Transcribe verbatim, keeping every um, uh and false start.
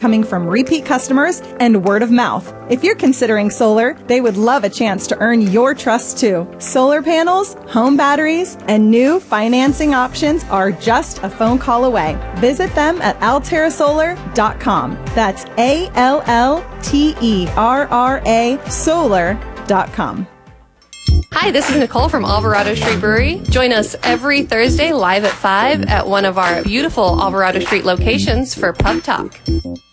coming from repeat customers and word of mouth. If you're considering solar, they would love a chance to earn your trust too. Solar panels, home batteries, and new financing options are just a phone call away. Visit them at Alterra Solar dot com. That's A L L T E R R A solar dot com. Hi, this is Nicole from Alvarado Street Brewery. Join us every Thursday live at five at one of our beautiful Alvarado Street locations for Pub Talk.